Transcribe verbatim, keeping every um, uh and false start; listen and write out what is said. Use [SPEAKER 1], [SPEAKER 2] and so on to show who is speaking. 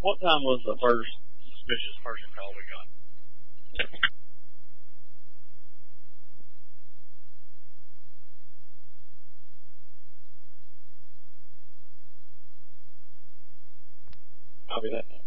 [SPEAKER 1] What time was the first suspicious person call we got? Copy that.